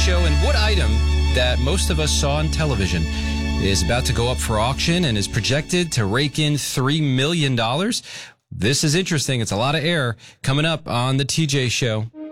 Show, and what item that most of us saw on television is about to go up for auction and is projected to rake in $3 million. This is interesting. It's a lot of air coming up on the TJ Show.